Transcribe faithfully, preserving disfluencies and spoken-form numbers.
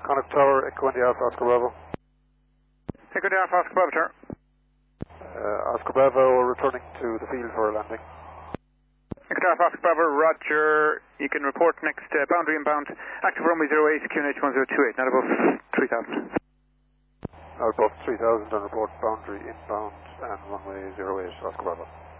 Connacht Tower, Echo India Alpha, Oscar Bravo. Echo India Alpha, Oscar Bravo, turn. Uh, Oscar Bravo returning to the field for a landing. Echo India Alpha, Oscar Bravo, roger. You can report next uh, boundary inbound. Active runway zero eight, Q N H one zero two eight, not above three thousand. Not above three thousand and report boundary inbound and runway zero eight, Oscar Bravo.